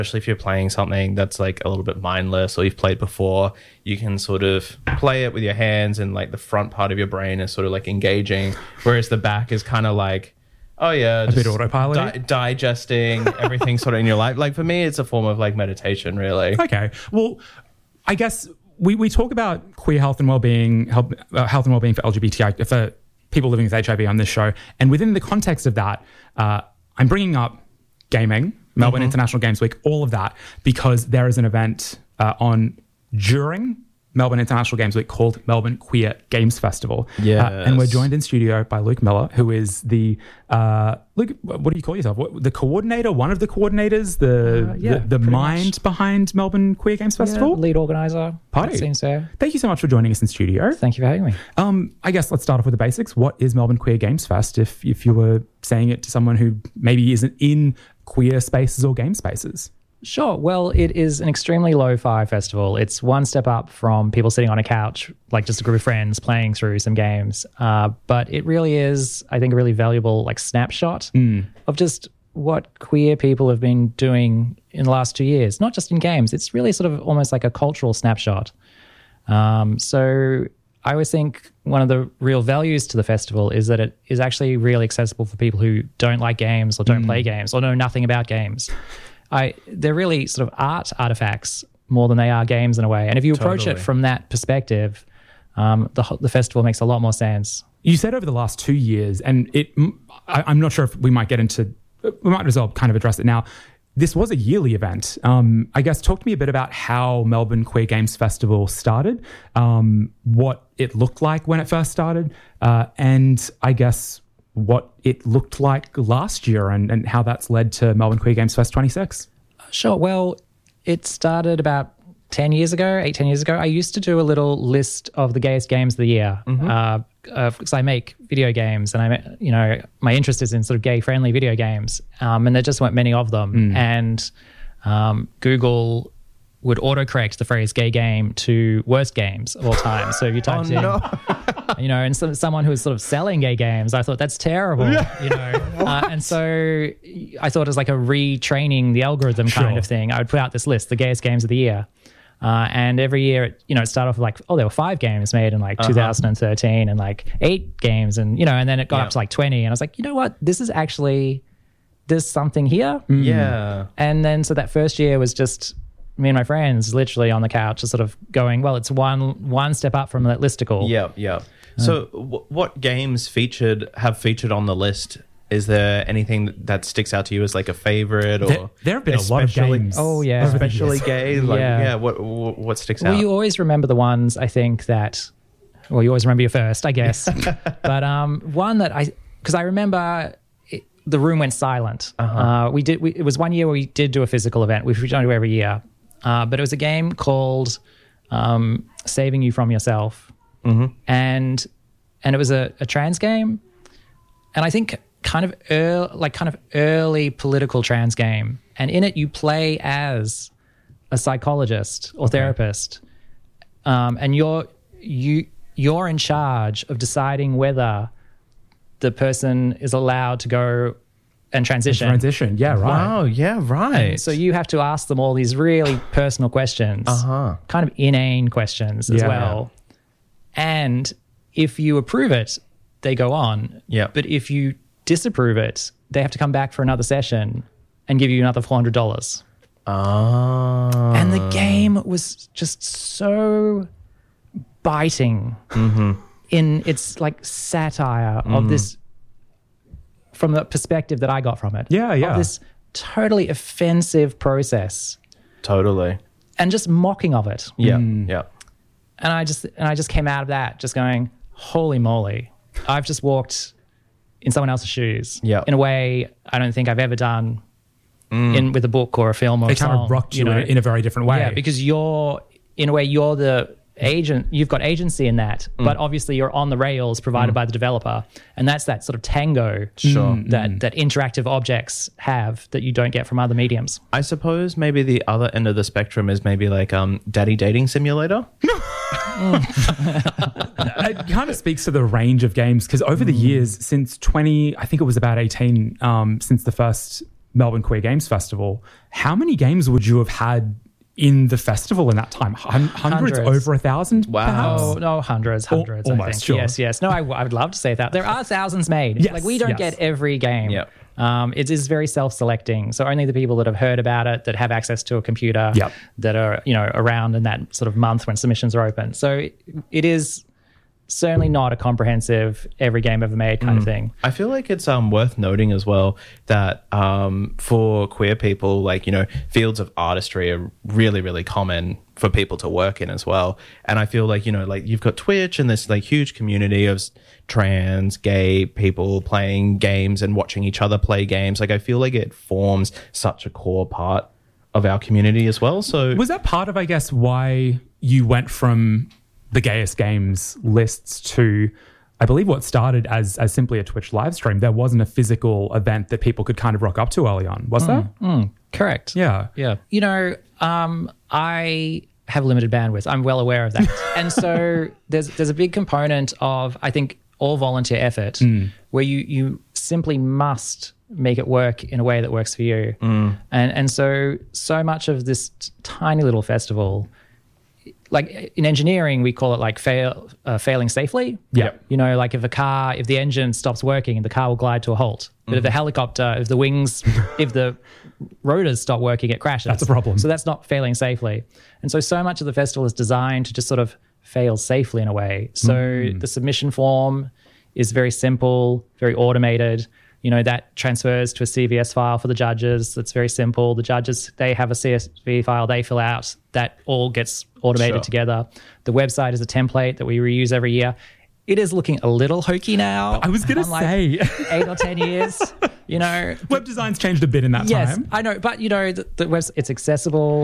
especially if you're playing something that's like a little bit mindless or you've played before, you can sort of play it with your hands and like the front part of your brain is sort of like engaging, whereas the back is kind of like, oh yeah, a bit autopilot, digesting everything sort of in your life. Like for me, it's a form of like meditation, really. Okay, well, I guess we talk about queer health and well-being, health and well-being for LGBTI, for people living with HIV on this show, and within the context of that, I'm bringing up gaming, Melbourne International Games Week, all of that, because there is an event on during Melbourne International Games Week called Melbourne Queer Games Festival. Yes. And we're joined in studio by Luke Miller, who is the, Luke, what do you call yourself? The coordinator, one of the coordinators, the mind much behind Melbourne Queer Games Festival? lead organizer. Party. That seems fair. Thank you so much for joining us in studio. Thank you for having me. I guess let's start off with the basics. What is Melbourne Queer Games Fest, if you were saying it to someone who maybe isn't in queer spaces or game spaces? Sure. Well, it is an extremely lo-fi festival. It's one step up from people sitting on a couch, like just a group of friends playing through some games. But it really is, I think, a really valuable like snapshot of just what queer people have been doing in the last 2 years, not just in games. It's really sort of almost like a cultural snapshot. So I always think one of the real values to the festival is that it is actually really accessible for people who don't like games or don't play games or know nothing about games. They're really sort of art artifacts more than they are games in a way. And if you approach it from that perspective, the festival makes a lot more sense. You said over the last 2 years, and I'm not sure if we might as well kind of address it now. This was a yearly event. I guess talk to me a bit about how Melbourne Queer Games Festival started, what it looked like when it first started, and I guess what it looked like last year and how that's led to Melbourne Queer Games Fest 26. Sure. Well, it started about 10 years ago. I used to do a little list of the gayest games of the year because I make video games and my interest is in sort of gay-friendly video games, and there just weren't many of them. And Google would autocorrect the phrase gay game to worst games of all time. So if you typed and someone who was sort of selling gay games, I thought that's terrible, and so I thought it was like a retraining the algorithm kind of thing. I would put out this list, the gayest games of the year. And every year, it started off with like, there were 5 games made in like 2013 and like 8 games. And, and then it got up to like 20. And I was like, you know what? There's something here. Yeah. And then, so that first year was just me and my friends literally on the couch just sort of going, well, it's one step up from that listicle. Yeah. So what games have featured on the list? Is there anything that sticks out to you as like a favorite, or there have been a lot of games? Oh yeah, especially gay. What sticks out? Well, you always remember the ones I think that. Well, you always remember your first, I guess. But one that because I remember the room went silent. It was 1 year where we did do a physical event, which we don't do every year. But it was a game called Saving You From Yourself, and it was a trans game, and I think kind of early political trans game. And in it, you play as a psychologist or therapist, and you're in charge of deciding whether the person is allowed to go and transition. Yeah, right. Wow, yeah, right. And so you have to ask them all these really personal questions, kind of inane questions as well. And if you approve it, they go on. Yeah. But if you disapprove it, they have to come back for another session and give you another $400. And the game was just so biting in its like satire of this, from the perspective that I got from it. Yeah. Of this totally offensive process. Totally. And just mocking of it. Yeah. And I just came out of that just going, holy moly, I've just walked in someone else's shoes in a way I don't think I've ever done with a book or a film or a song. It kind of rocked you in a very different way. Yeah, because you're the agent, you've got agency in that, but obviously you're on the rails provided by the developer, and that's that sort of tango that interactive objects have that you don't get from other mediums. I suppose maybe the other end of the spectrum is maybe like Daddy Dating Simulator. It kind of speaks to the range of games, because over the years since I think it was about 18, since the first Melbourne Queer Games Festival, how many games would you have had in the festival in that time? Hundreds, over 1,000, perhaps? Oh, no, hundreds, almost, I think. sure. Yes. No, I would love to say that. There are thousands made. Yes, like, we don't get every game. Yep. It is very self-selecting. So only the people that have heard about it, that have access to a computer, that are, around in that sort of month when submissions are open. So it is certainly not a comprehensive every game ever made kind of thing. I feel like it's worth noting as well that for queer people, like, fields of artistry are really, really common for people to work in as well. And I feel like, like you've got Twitch and this like huge community of trans, gay people playing games and watching each other play games. Like, I feel like it forms such a core part of our community as well. So was that part of, I guess, why you went from the Gayest Games lists to, I believe, what started as simply a Twitch live stream? There wasn't a physical event that people could kind of rock up to early on, was there? Correct. Yeah. I have limited bandwidth. I'm well aware of that. And so there's a big component of, I think, all volunteer effort where you simply must make it work in a way that works for you. And so much of this tiny little festival, like in engineering, we call it like failing safely. Yeah. Like if the engine stops working, the car will glide to a halt. But if the helicopter, if the wings, if the rotors stop working, it crashes. That's a problem. So that's not failing safely. And so much of the festival is designed to just sort of fail safely in a way. So the submission form is very simple, very automated. That transfers to a CVS file for the judges. That's very simple. The judges, they have a CSV file they fill out. That all gets automated together. The website is a template that we reuse every year. It is looking a little hokey now. I was going to say 8 or 10 years. Web design's changed a bit in that time. Yes, I know. But, the web, it's accessible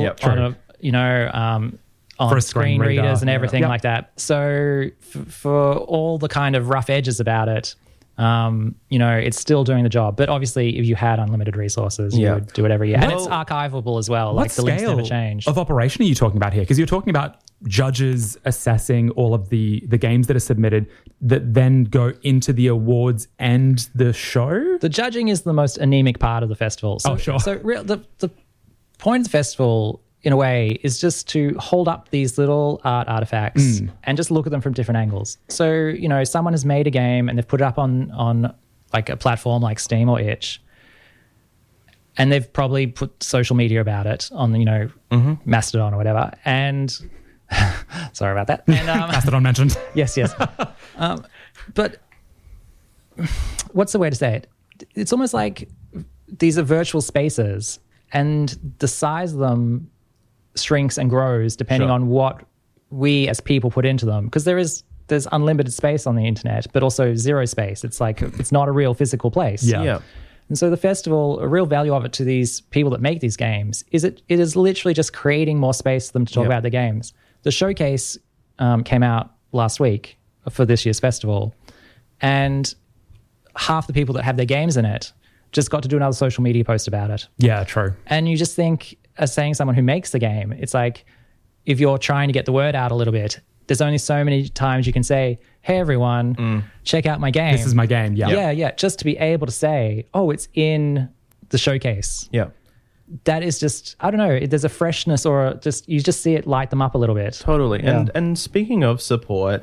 on screen readers and everything like that. So for all the kind of rough edges about it, it's still doing the job. But obviously, if you had unlimited resources, you would do it every year. And it's archivable as well. Like the links never change. Of operation are you talking about here? Because you're talking about judges assessing all of the games that are submitted that then go into the awards and the show? The judging is the most anemic part of the festival. So, sure. So the point of the festival, in a way, is just to hold up these little art artifacts and just look at them from different angles. So, someone has made a game and they've put it up on like a platform like Steam or Itch, and they've probably put social media about it on, Mastodon or whatever. And sorry about that. And, Mastodon mentioned. Yes. But what's the way to say it? It's almost like these are virtual spaces, and the size of them shrinks and grows depending on what we as people put into them, because there's unlimited space on the internet, but also zero space. It's like it's not a real physical place. Yeah. And so the festival, a real value of it to these people that make these games is it is literally just creating more space for them to talk about their games. The showcase came out last week for this year's festival, and half the people that have their games in it just got to do another social media post about it. Yeah, true. And you just think, as saying someone who makes the game, it's like, if you're trying to get the word out a little bit, there's only so many times you can say, hey, everyone, check out my game. This is my game. Yeah. Yeah. Just to be able to say, oh, it's in the showcase. Yeah. That is just, I don't know, there's a freshness or you just see it light them up a little bit. Totally. Yeah. And speaking of support,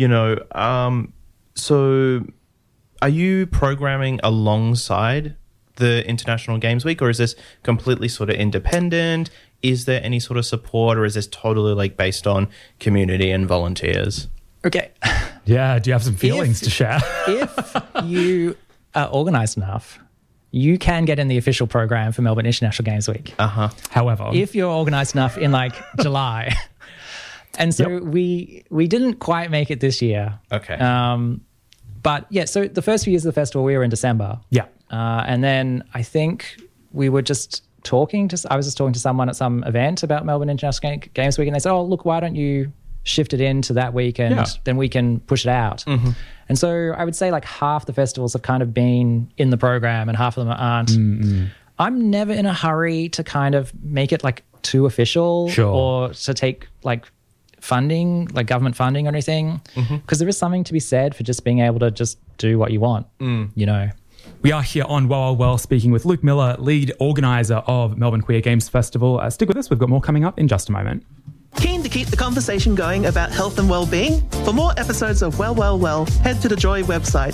so are you programming alongside the International Games Week, or is this completely sort of independent? Is there any sort of support, or is this totally like based on community and volunteers? Okay. Yeah. Do you have some feelings to share? If you are organized enough, you can get in the official program for Melbourne International Games Week. However, if you're organized enough in like July. And so we didn't quite make it this year. Okay. But yeah, so the first few years of the festival, we were in December. Yeah. And then I think we were just I was just talking to someone at some event about Melbourne International Games Week, and they said, oh, look, why don't you shift it into that week and then we can push it out. And so I would say like half the festivals have kind of been in the program and half of them aren't. I'm never in a hurry to kind of make it like too official or to take like funding, like government funding or anything, because there is something to be said for just being able to just do what you want, We are here on Well, speaking with Luke Miller, lead organiser of Melbourne Queer Games Festival. Stick with us, we've got more coming up in just a moment. Keen to keep the conversation going about health and well-being? For more episodes of Well, head to the Joy website,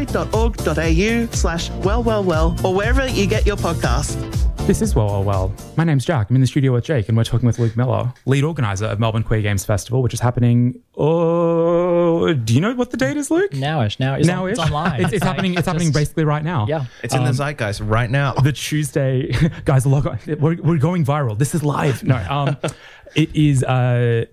joy.org.au/well, or wherever you get your podcasts. This is Well. My name's Jack. I'm in the studio with Jake, and we're talking with Luke Miller, lead organiser of Melbourne Queer Games Festival, which is happening. Oh, do you know what the date is, Luke? Nowish. It's online. It's happening. It's happening basically right now. Yeah, It's in the zeitgeist right now. The Tuesday, guys, log on. We're going viral. This is live. No, it is a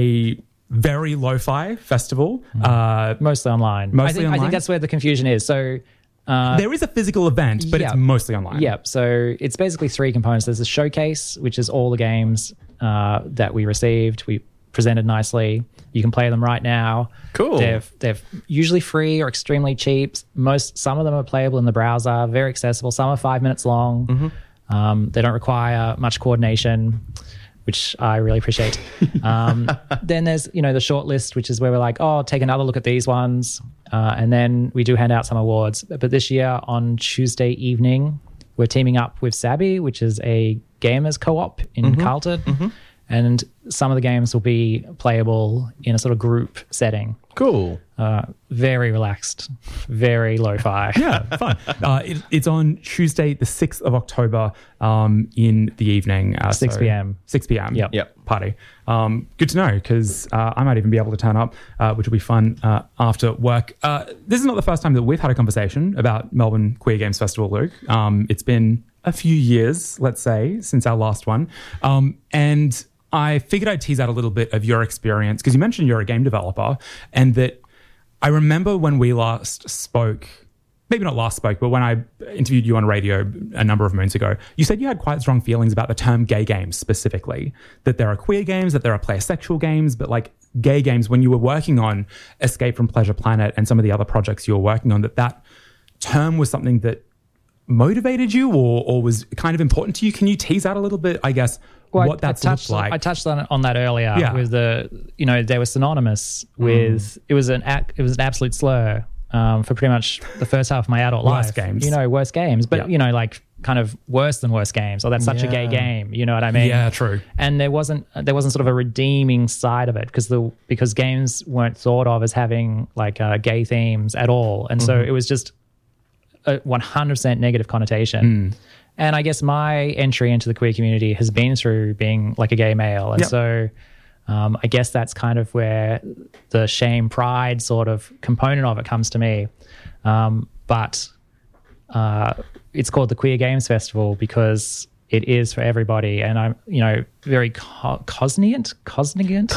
very lo-fi festival. Mostly online. I think that's where the confusion is. So. There is a physical event, but it's mostly online. Yeah, so it's basically three components. There's a showcase, which is all the games that we received. We presented nicely. You can play them right now. Cool. They're usually free or extremely cheap. Some of them are playable in the browser, very accessible. Some are 5 minutes long. Mm-hmm. They don't require much coordination, which I really appreciate. Then there's, the short list, which is where we're like, take another look at these ones. And then we do hand out some awards. But this year on Tuesday evening, we're teaming up with Sabby, which is a gamers co-op in Carlton. Mm-hmm. And some of the games will be playable in a sort of group setting. Cool. Very relaxed, very lo-fi. Yeah, fun. It's on Tuesday, the 6th of October in the evening. 6 p.m. 6 p.m. Yep. Party. Good to know, because I might even be able to turn up, which will be fun after work. This is not the first time that we've had a conversation about Melbourne Queer Games Festival, Luke. It's been a few years, let's say, since our last one. And I figured I'd tease out a little bit of your experience, because you mentioned you're a game developer, and that I remember when we last spoke, maybe not last spoke, but when I interviewed you on radio a number of moons ago, you said you had quite strong feelings about the term gay games specifically, that there are queer games, that there are player sexual games, but like gay games, when you were working on Escape from Pleasure Planet and some of the other projects you were working on, that term was something that motivated you or was kind of important to you. Can you tease out a little bit, I guess, what that's looked like? I touched on that earlier with they were synonymous with, it was an absolute slur for pretty much the first half of my adult life. Worst games. But, like kind of worse than worst games, or that's such a gay game, you know what I mean? Yeah, true. And there wasn't sort of a redeeming side of it because games weren't thought of as having like gay themes at all. And so it was just a 100% negative connotation. And I guess my entry into the queer community has been through being like a gay male. And so I guess that's kind of where the shame, pride sort of component of it comes to me. But it's called the Queer Games Festival because it is for everybody. And I'm, very cognizant. Cognizant.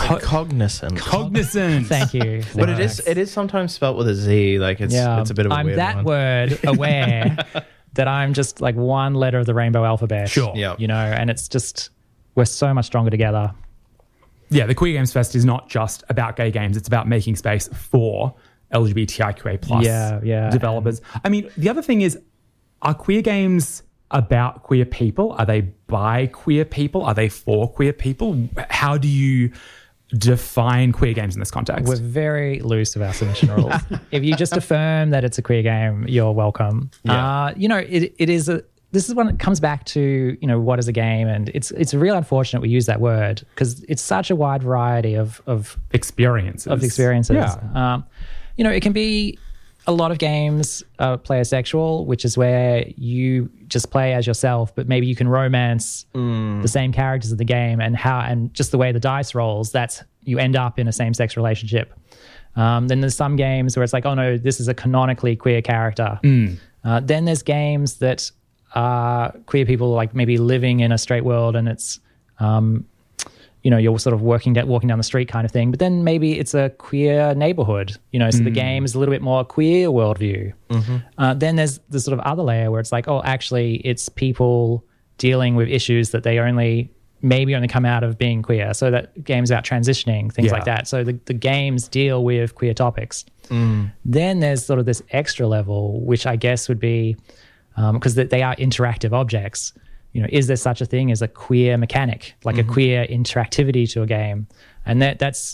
Thank you. But it is sometimes spelt with a Z. Like it's a bit of a weird one. I'm that word aware that I'm just like one letter of the rainbow alphabet. Sure. Yep. And it's just, we're so much stronger together. Yeah, the Queer Games Fest is not just about gay games. It's about making space for LGBTIQA plus developers. I mean, the other thing is, are queer games about queer people? Are they by queer people? Are they for queer people? How do you define queer games in this context? We're very loose with our submission rules. If you just affirm that it's a queer game, you're welcome. Yeah. This is when it comes back to, what is a game? And it's real unfortunate we use that word because it's such a wide variety of experiences. Yeah. It can be a lot of games player sexual, which is where you just play as yourself, but maybe you can romance the same characters of the game and just the way the dice rolls, that's you end up in a same-sex relationship. Then there's some games where it's like, oh no, this is a canonically queer character. Then there's games that are queer people like maybe living in a straight world and it's you're sort of walking down the street kind of thing. But then maybe it's a queer neighborhood, so the game is a little bit more queer worldview. Then there's the sort of other layer where it's like, oh, actually it's people dealing with issues that they only come out of being queer. So that game's about transitioning, things like that. So the games deal with queer topics. Then there's sort of this extra level, which I guess would be, because they are interactive objects. Is there such a thing as a queer mechanic, like a queer interactivity to a game? And that's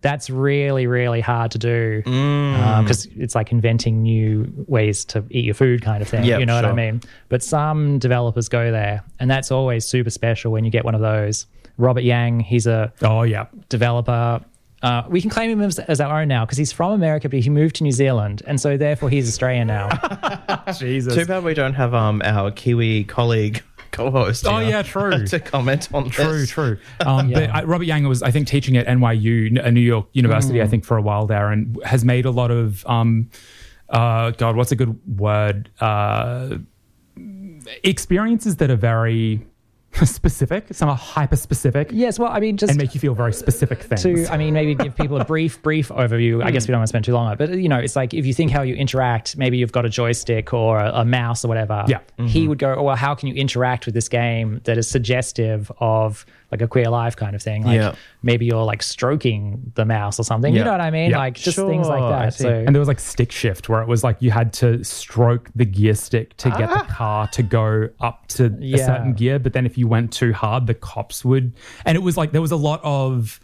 That's really, really hard to do because it's like inventing new ways to eat your food kind of thing. Yeah, you know what I sure. mean? But some developers go there, and that's always super special when you get one of those. Robert Yang, he's a Oh, yeah. developer. We can claim him as our own now because he's from America, but he moved to New Zealand, and so therefore he's Australian now. Jesus. Too bad we don't have our Kiwi colleague co-host. Oh, here yeah, true. to comment on True, this. true. But Robert Yang was, I think, teaching at NYU, New York University, I think, for a while there, and has made a lot of, God, what's a good word? Experiences that are very specific. Some are hyper specific. Yes, well, I mean, just And make you feel very specific things. to, I mean, maybe give people a brief overview. I guess we don't want to spend too long on it, but you know, it's like if you think how you interact, maybe you've got a joystick or a mouse or whatever. Yeah. He would go, oh, well, how can you interact with this game that is suggestive of like a Queer Life kind of thing? Like Yeah. maybe you're like stroking the mouse or something. You Yeah. know what I mean? Yeah. Like just things like Sure, I that. see. So And there was like stick shift where it was like you had to stroke the gear stick to get the car to go up to a Yeah. certain gear. But then if you went too hard, the cops would. And it was like there was a lot of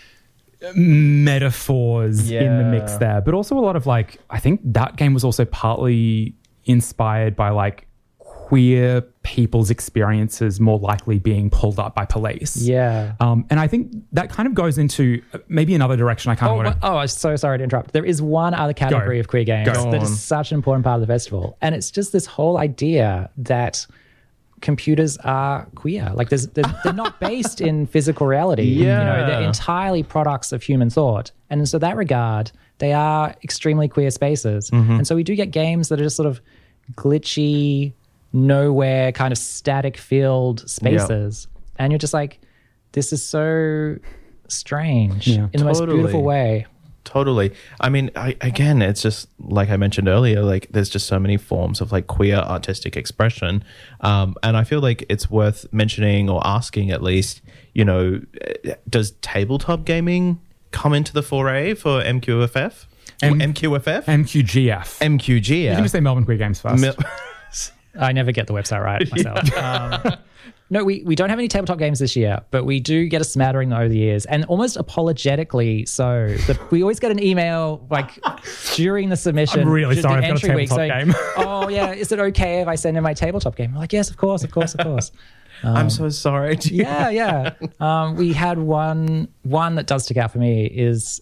metaphors in the mix Yeah. there, but also a lot of like, I think that game was also partly inspired by like queer people's experiences more likely being pulled up by police. yeah. And I think that kind of goes into maybe another direction I kind of want to. I'm so sorry to interrupt. There is one other category Go. of queer games Go that on. is such an important part of the festival. And it's just this whole idea that computers are queer. Like they're not based in physical reality. You know, they're Yeah. entirely products of human thought. And in so that regard, they are extremely queer spaces. And so we do get games that are just sort of glitchy, nowhere kind of static filled spaces. And you're just like, this is so strange Yeah. in the most Totally. beautiful way. Totally. I mean, again, it's just like I mentioned earlier, like there's just so many forms of like queer artistic expression. And I feel like it's worth mentioning or asking at least, you know, does tabletop gaming come into the foray for MQFF? MQFF? MQGF. MQG. You can just say Melbourne Queer Games first. I never get the website right myself. No, we don't have any tabletop games this year, but we do get a smattering over the years, and almost apologetically so. We always get an email like during the submission. I'm really the sorry, I've got a entry week tabletop saying, game. oh yeah, is it okay if I send in my tabletop game? I'm like, yes, of course. I'm so sorry. Yeah. We had one that does stick out for me is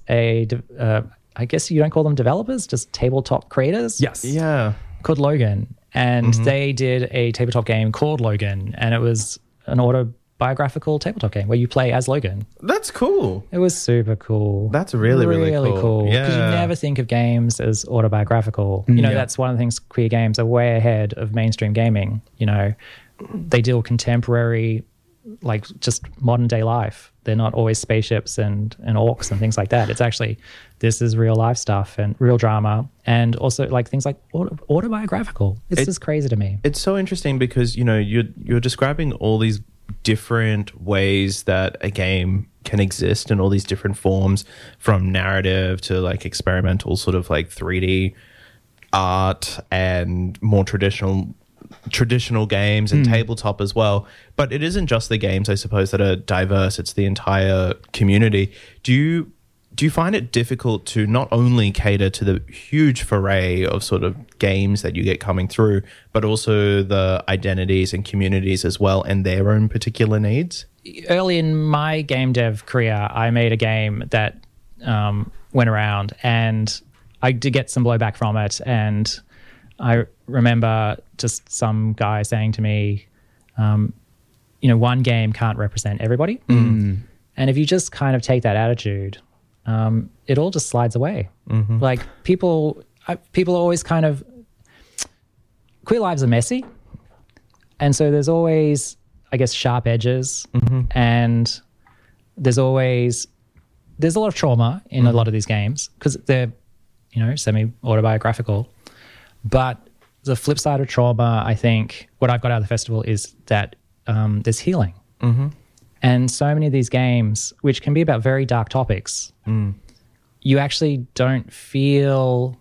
I guess you don't call them developers, just tabletop creators. Yes. Yeah. Called Logan. And they did a tabletop game called Logan, and it was an autobiographical tabletop game where you play as Logan. That's cool. It was super cool. That's really, really cool. Because you Yeah. never think of games as autobiographical. You know, that's one of the things queer games are way ahead of mainstream gaming. You know, they deal with contemporary, like just modern day life. They're not always spaceships and orcs and things like that. It's actually, this is real life stuff and real drama. And also like things like autobiographical. It's just crazy to me. It's so interesting because, you know, you're describing all these different ways that a game can exist in all these different forms, from narrative to like experimental sort of like 3D art and more traditional games and tabletop as well. But it isn't just the games, I suppose, that are diverse. It's the entire community. Do you find it difficult to not only cater to the huge foray of sort of games that you get coming through, but also the identities and communities as well and their own particular needs? Early in my game dev career, I made a game that went around, and I did get some blowback from it. And I remember just some guy saying to me, you know, one game can't represent everybody. And if you just kind of take that attitude, it all just slides away. Like people are always kind of, queer lives are messy. And so there's always, I guess, sharp edges, and there's a lot of trauma in a lot of these games because they're, you know, semi-autobiographical. But the flip side of trauma, I think, what I've got out of the festival is that there's healing. And so many of these games, which can be about very dark topics, you actually don't feel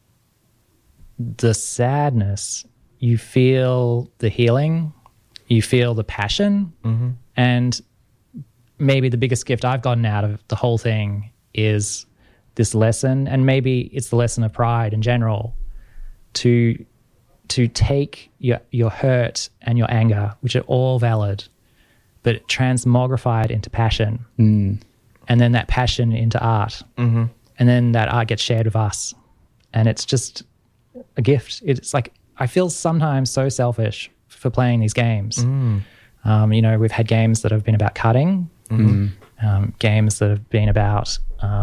the sadness. You feel the healing. You feel the passion. And maybe the biggest gift I've gotten out of the whole thing is this lesson, and maybe it's the lesson of pride in general, to take your hurt and your anger, which are all valid, but transmogrify it into passion, and then that passion into art, and then that art gets shared with us, and it's just a gift. It's like, I feel sometimes so selfish for playing these games. We've had games that have been about cutting, games that have been about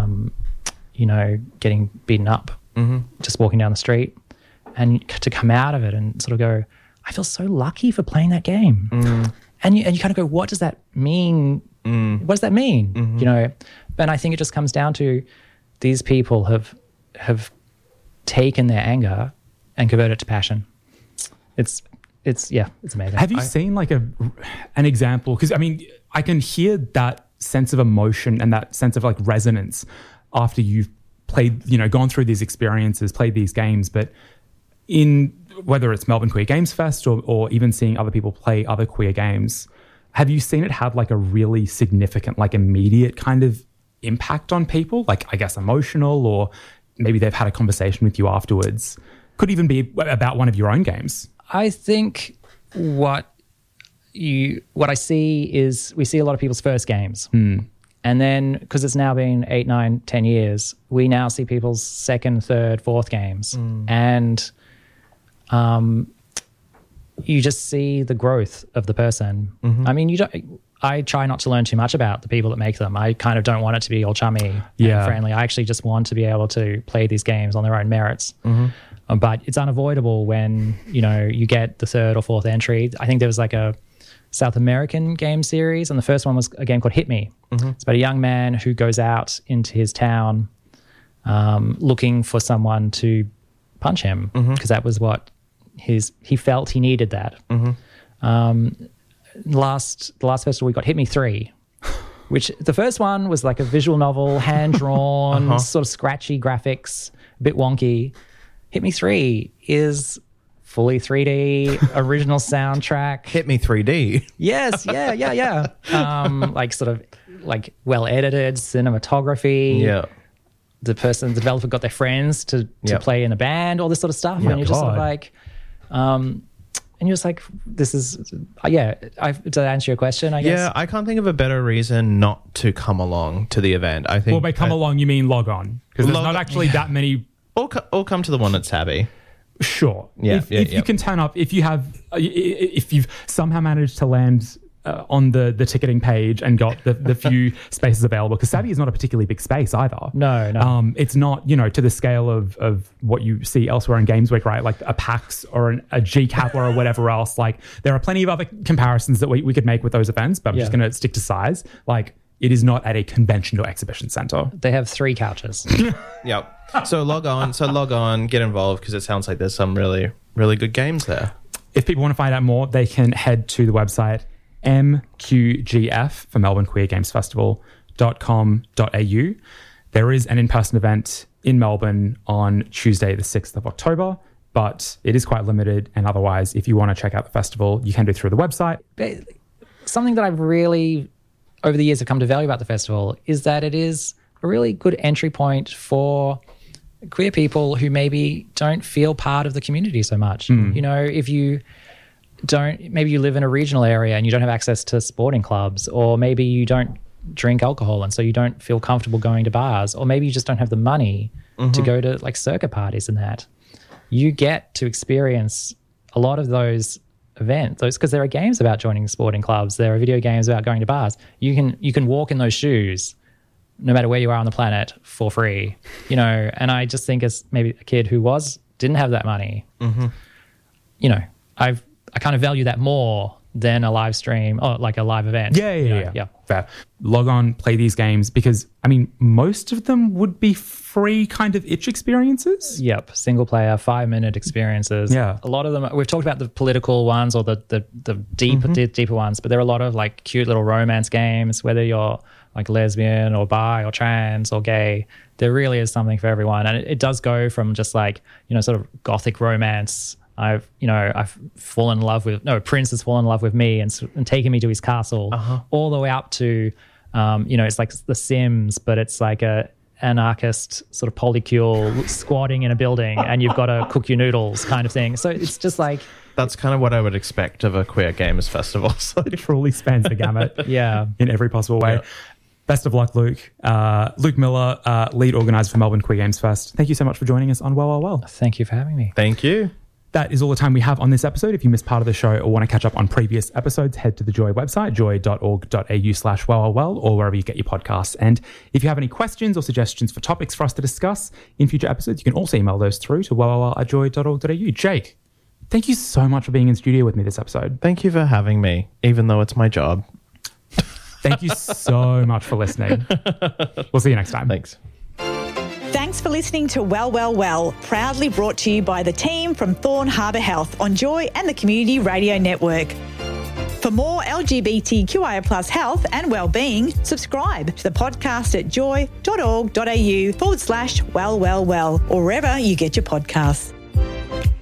getting beaten up, just walking down the street, and to come out of it and sort of go, I feel so lucky for playing that game. And you kind of go, what does that mean? What does that mean? And I think it just comes down to these people have taken their anger and converted it to passion. It's amazing. Have you seen like an example? Because I can hear that sense of emotion and that sense of like resonance after you've played, gone through these experiences, played these games, but in whether it's Melbourne Queer Games Fest or even seeing other people play other queer games, have you seen it have like a really significant, like immediate kind of impact on people? Like, I guess emotional, or maybe they've had a conversation with you afterwards. Could even be about one of your own games. I think what I see is we see a lot of people's first games. And then, because it's now been 8, 9, 10 years, we now see people's second, third, fourth games. And you just see the growth of the person. I try not to learn too much about the people that make them. I kind of don't want it to be all chummy and friendly. I actually just want to be able to play these games on their own merits. But it's unavoidable when, you get the third or fourth entry. I think there was like a South American game series, and the first one was a game called Hit Me. It's about a young man who goes out into his town looking for someone to punch him, because that was what he felt he needed that. The last festival we got Hit Me 3, which the first one was like a visual novel, hand-drawn, sort of scratchy graphics, a bit wonky. Hit Me 3 is fully 3D, original soundtrack. Hit Me 3D. Yes, yeah. Like sort of like well-edited cinematography. Yeah. The developer got their friends to play in a band, all this sort of stuff. And you're just sort of like, and you're just like, this is, did I answer your question, I guess? Yeah, I can't think of a better reason not to come along to the event. I think. Well, by come along, you mean log on. Because there's not actually that many. Or come to the one at Tabby. Sure. If you can turn up, if you've somehow managed to land on the ticketing page and got the few spaces available, because Savvy is not a particularly big space either. No. It's not, to the scale of what you see elsewhere in Games Week, right? Like a PAX or a GCAP or whatever else. Like, there are plenty of other comparisons that we could make with those events, but I'm just going to stick to size. Like, it is not at a convention or exhibition center. They have 3 couches. Yep. So log on, get involved, because it sounds like there's some really, really good games there. If people want to find out more, they can head to the website MQGF for Melbourne Queer Games Festival.com.au. There is an in-person event in Melbourne on Tuesday, the 6th of October, but it is quite limited. And otherwise, if you want to check out the festival, you can do it through the website. Something that I've really, over the years, have come to value about the festival is that it is a really good entry point for queer people who maybe don't feel part of the community so much. If you maybe you live in a regional area and you don't have access to sporting clubs, or maybe you don't drink alcohol and so you don't feel comfortable going to bars, or maybe you just don't have the money to go to like circuit parties and that. You get to experience a lot of those events, because there are games about joining sporting clubs, there are video games about going to bars. You can walk in those shoes no matter where you are on the planet for free, and I just think as maybe a kid who didn't have that money, I kind of value that more than a live stream or like a live event. Yeah. Fair. Log on, play these games, because most of them would be free kind of itch experiences. Yep. Single player, 5-minute experiences. Yeah. A lot of them, we've talked about the political ones or the deeper ones, but there are a lot of like cute little romance games, whether you're like lesbian or bi or trans or gay. There really is something for everyone. And it does go from just like, sort of gothic romance. I've fallen in love with, Prince has fallen in love with me and taken me to his castle, all the way up to, it's like The Sims, but it's like anarchist sort of polycule squatting in a building and you've got to cook your noodles kind of thing. So it's just like... That's kind of what I would expect of a queer gamers festival. So. It truly spans the gamut in every possible way. Yeah. Best of luck, Luke. Luke Miller, lead organizer for Melbourne Queer Games Fest. Thank you so much for joining us on Well. Thank you for having me. Thank you. That is all the time we have on this episode. If you missed part of the show or want to catch up on previous episodes, head to the Joy website, joy.org.au/well, or wherever you get your podcasts. And if you have any questions or suggestions for topics for us to discuss in future episodes, you can also email those through to well@joy.org.au. Jake, thank you so much for being in studio with me this episode. Thank you for having me, even though it's my job. Thank you so much for listening. We'll see you next time. Thanks. Thanks for listening to Well, proudly brought to you by the team from Thorn Harbour Health on Joy and the Community Radio Network. For more LGBTQIA+ health and wellbeing, subscribe to the podcast at joy.org.au/well, or wherever you get your podcasts.